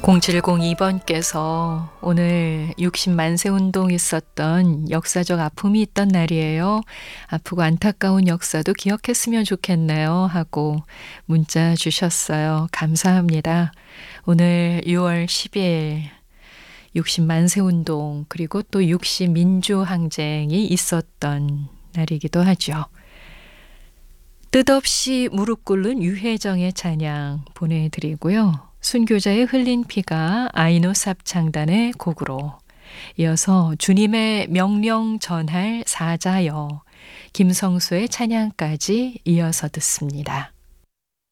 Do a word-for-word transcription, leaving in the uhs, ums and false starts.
공칠공이 번께서 오늘 육십 만세 운동 있었던 역사적 아픔이 있던 날이에요. 아프고 안타까운 역사도 기억했으면 좋겠네요 하고 문자 주셨어요. 감사합니다. 오늘 유월 십일 육십 만세 운동 그리고 또 육십 민주항쟁이 있었던 날이기도 하죠. 뜻없이 무릎 꿇는 유혜정의 찬양 보내드리고요. 순교자의 흘린 피가 아이노삽 창단의 곡으로 이어서 주님의 명령 전할 사자여 김성수의 찬양까지 이어서 듣습니다.